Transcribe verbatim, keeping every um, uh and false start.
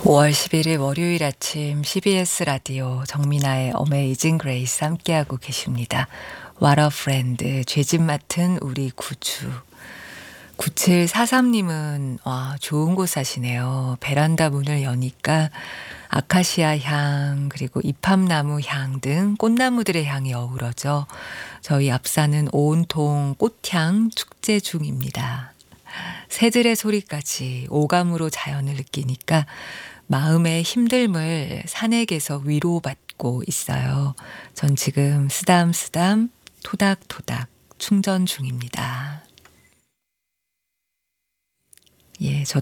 오월 십일일 월요일 아침 씨비에스 라디오 정민아의 어메이징 그레이스 함께하고 계십니다. What a friend, 죄짓 맡은 우리 구주. 구칠사삼님은 와, 좋은 곳 사시네요. 베란다 문을 여니까 아카시아 향 그리고 이팝나무 향 등 꽃나무들의 향이 어우러져 저희 앞산은 온통 꽃향 축제 중입니다. 새들의 소리까지 오감으로 자연을 느끼니까 마음의 힘듦을 산액에서 위로받고 있어요. 전 지금 쓰담쓰담 토닥토닥 충전 중입니다. 예, 저